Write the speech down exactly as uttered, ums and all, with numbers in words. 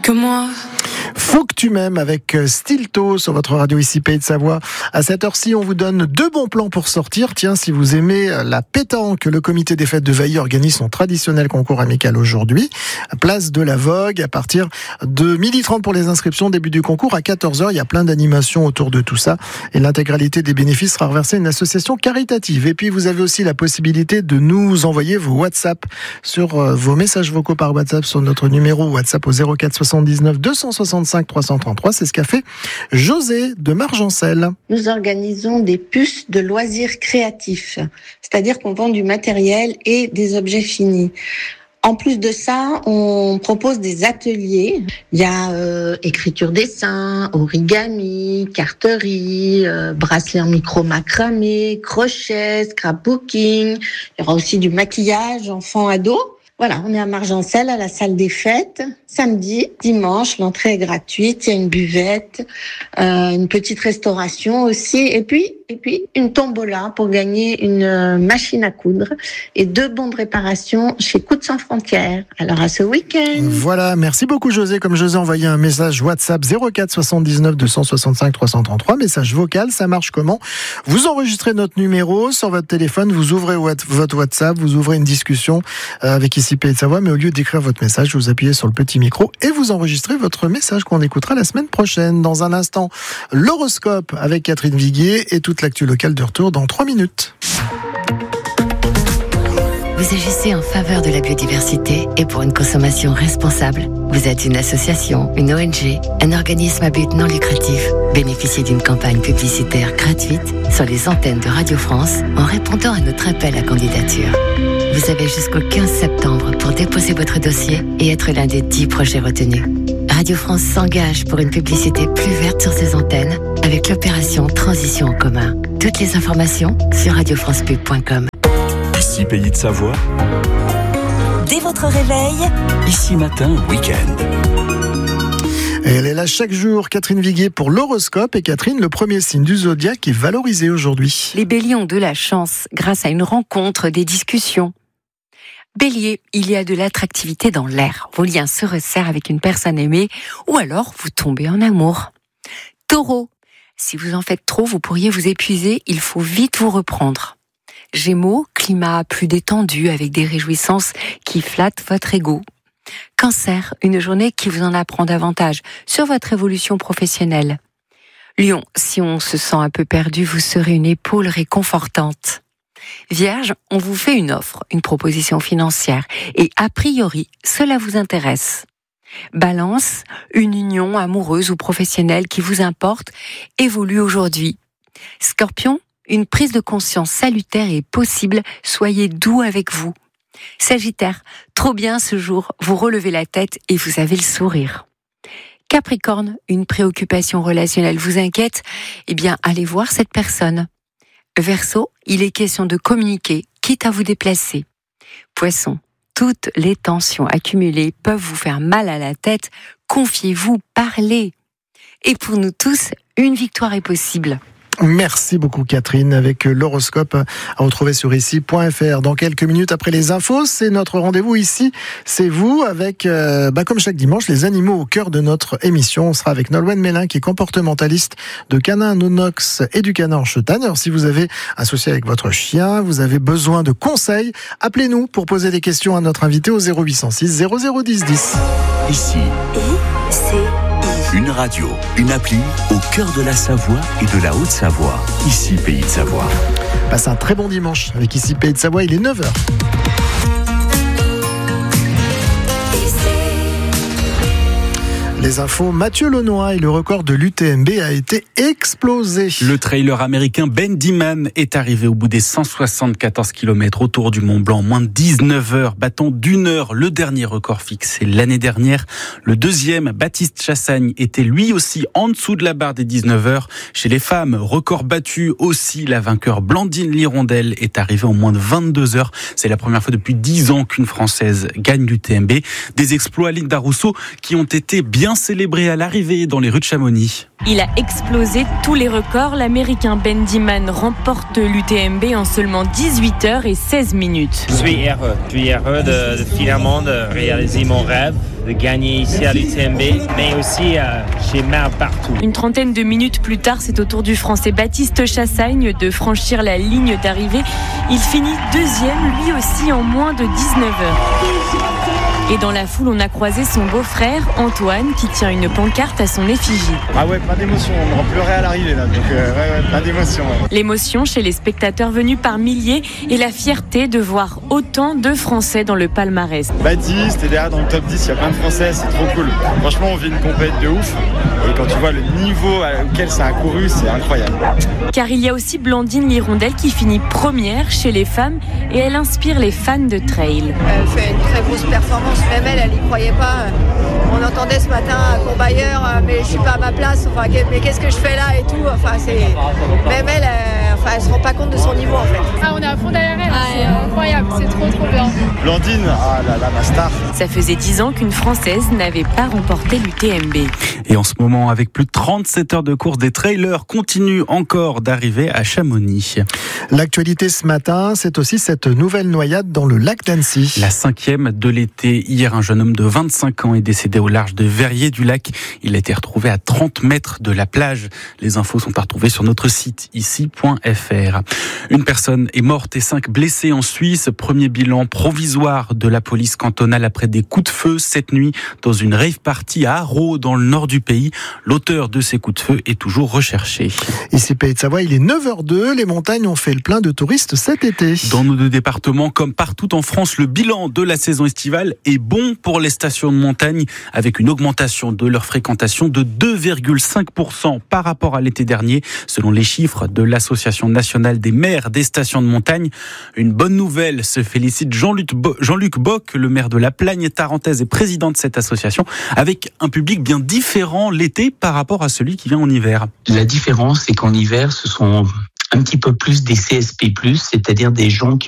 que moi. Faut que tu m'aimes avec Stilto sur votre radio ici Pays de Savoie. À cette heure-ci, on vous donne deux bons plans pour sortir. Tiens, si vous aimez la pétanque, le comité des fêtes de Veilly organise son traditionnel concours amical aujourd'hui. Place de la Vogue à partir de midi trente pour les inscriptions. Début du concours à quatorze heures. Il y a plein d'animations autour de tout ça. Et l'intégralité des bénéfices sera reversée à une association caritative. Et puis, vous avez aussi la possibilité de nous envoyer vos WhatsApp sur vos messages vocaux par WhatsApp sur notre numéro WhatsApp au zéro quatre soixante-dix-neuf deux cent soixante-cinq trois cent trente-trois. C'est ce qu'a fait José de Margencel. Nous organisons des puces de loisirs créatifs, c'est-à-dire qu'on vend du matériel et des objets finis. En plus de ça, on propose des ateliers. Il y a euh, écriture dessin, origami, carterie, euh, bracelet en micro macramé, crochet, scrapbooking. Il y aura aussi du maquillage enfant-ado. Voilà, on est à Margencel, à la salle des fêtes, samedi, dimanche, l'entrée est gratuite, il y a une buvette, euh, une petite restauration aussi, et puis, et puis une tombola pour gagner une machine à coudre et deux bons de réparation chez Coudes sans frontières. Alors à ce week-end. Voilà, merci beaucoup José. Comme José a envoyé un message WhatsApp zéro quatre soixante-dix-neuf deux cent soixante-cinq trois cent trente-trois, message vocal, ça marche comment ? Vous enregistrez notre numéro sur votre téléphone, vous ouvrez votre WhatsApp, vous ouvrez une discussion avec ici Pays de Savoie, mais au lieu d'écrire votre message, vous appuyez sur le petit micro et vous enregistrez votre message qu'on écoutera la semaine prochaine. Dans un instant, l'horoscope avec Catherine Viguier et toute l'actu locale de retour dans trois minutes. Vous agissez en faveur de la biodiversité et pour une consommation responsable. Vous êtes une association, une O N G, un organisme à but non lucratif. Bénéficiez d'une campagne publicitaire gratuite sur les antennes de Radio France en répondant à notre appel à candidature. Vous avez jusqu'au quinze septembre pour déposer votre dossier et être l'un des dix projets retenus. Radio France s'engage pour une publicité plus verte sur ses antennes avec l'opération Transition en commun. Toutes les informations sur radio france pub point com. Ici Pays de Savoie. Dès votre réveil. Ici matin, week-end. Et elle est là chaque jour, Catherine Viguier, pour l'horoscope. Et Catherine, le premier signe du zodiaque est valorisé aujourd'hui. Les béliers ont de la chance grâce à une rencontre, des discussions. Bélier, il y a de l'attractivité dans l'air. Vos liens se resserrent avec une personne aimée ou alors vous tombez en amour. Taureau, si vous en faites trop, vous pourriez vous épuiser. Il faut vite vous reprendre. Gémeaux, climat plus détendu avec des réjouissances qui flattent votre ego. Cancer, une journée qui vous en apprend davantage sur votre évolution professionnelle. Lion, si on se sent un peu perdu, vous serez une épaule réconfortante. Vierge, on vous fait une offre, une proposition financière et a priori, cela vous intéresse. Balance, une union amoureuse ou professionnelle qui vous importe évolue aujourd'hui. Scorpion, une prise de conscience salutaire est possible, soyez doux avec vous. Sagittaire, trop bien ce jour, vous relevez la tête et vous avez le sourire. Capricorne, une préoccupation relationnelle vous inquiète, eh bien allez voir cette personne. Verseau, il est question de communiquer, quitte à vous déplacer. Poisson, toutes les tensions accumulées peuvent vous faire mal à la tête, confiez-vous, parlez. Et pour nous tous, une victoire est possible. Merci beaucoup Catherine, avec l'horoscope à retrouver sur ici point f r. Dans quelques minutes après les infos, c'est notre rendez-vous ici, c'est vous, avec, euh, bah, comme chaque dimanche, les animaux au cœur de notre émission. On sera avec Nolwenn Mélin, qui est comportementaliste de Canin Nonox et du Canin en Chetagne. Alors si vous avez un souci avec votre chien, vous avez besoin de conseils, appelez-nous pour poser des questions à notre invité au zéro huit cent six zéro zéro dix dix. Ici, I, C, une radio, une appli au cœur de la Savoie et de la Haute-Savoie. Ici Pays de Savoie. Passez un très bon dimanche avec ici Pays de Savoie, il est neuf heures. Les infos, Mathieu Launois et le record de l'U T M B a été explosé. Le trailer américain Bendy Man est arrivé au bout des cent soixante-quatorze kilomètres autour du Mont Blanc en moins de dix-neuf heures, battant d'une heure le dernier record fixé l'année dernière. Le deuxième, Baptiste Chassagne, était lui aussi en dessous de la barre des dix-neuf heures. Chez les femmes, record battu aussi, la vainqueur Blandine Lirondelle est arrivée en moins de vingt-deux heures. C'est la première fois depuis dix ans qu'une Française gagne l'U T M B. Des exploits, Linda Rousseau, qui ont été bien célébré à l'arrivée dans les rues de Chamonix. Il a explosé tous les records. L'Américain Bendy Man remporte l'U T M B en seulement dix-huit heures et seize minutes. Je suis heureux, je suis heureux de, de finalement de réaliser mon rêve de gagner ici à l'U T M B, mais aussi euh, j'ai mal partout. Une trentaine de minutes plus tard, c'est au tour du Français Baptiste Chassagne de franchir la ligne d'arrivée. Il finit deuxième, lui aussi en moins de dix-neuf heures. Et dans la foule, on a croisé son beau-frère, Antoine, qui tient une pancarte à son effigie. Ah ouais, plein d'émotions, on va pleurer à l'arrivée là, donc euh, ouais, ouais, plein d'émotions. Ouais. L'émotion chez les spectateurs venus par milliers et la fierté de voir autant de Français dans le palmarès. Baptiste est derrière dans le top dix, il y a plein de Français, c'est trop cool. Franchement, on vit une compète de ouf, et quand tu vois le niveau auquel ça a couru, c'est incroyable. Car il y a aussi Blandine Lirondelle qui finit première chez les femmes et elle inspire les fans de trail. Elle fait une très grosse performance. Même elle, elle n'y croyait pas. On entendait ce matin à Courbayeur, mais je suis pas à ma place. Enfin, mais qu'est-ce que je fais là et tout. Enfin, c'est même elle, elle, enfin, elle se rend pas compte de son niveau en fait. Ah, on est à fond derrière elle. Ah, c'est euh... incroyable, c'est trop trop bien. Blandine, ah là là, ma star. Ça faisait dix ans qu'une Française n'avait pas remporté l'U T M B. Et en ce moment, avec plus de trente-sept heures de course, des trailers continuent encore d'arriver à Chamonix. L'actualité ce matin, c'est aussi cette nouvelle noyade dans le lac d'Annecy. La cinquième de l'été. Hier, un jeune homme de vingt-cinq ans est décédé au large de Verrier-du-Lac. Il a été retrouvé à trente mètres de la plage. Les infos sont à retrouver sur notre site ici point f r. Une personne est morte et cinq blessés en Suisse. Premier bilan provisoire de la police cantonale après des coups de feu cette nuit dans une rave party à Haro, dans le nord du pays. L'auteur de ces coups de feu est toujours recherché. Ici Pays de Savoie, il est neuf heures deux. Les montagnes ont fait le plein de touristes cet été. Dans nos deux départements, comme partout en France, le bilan de la saison estivale est bon pour les stations de montagne, avec une augmentation de leur fréquentation de deux virgule cinq pour cent par rapport à l'été dernier, selon les chiffres de l'Association nationale des maires des stations de montagne. Une bonne nouvelle, se félicite Jean-Luc, Bo- Jean-Luc Bock, le maire de la Plagne tarentaise et président de cette association, avec un public bien différent l'été par rapport à celui qui vient en hiver. La différence, c'est qu'en hiver, ce sont un petit peu plus des C S P plus, c'est-à-dire des gens qui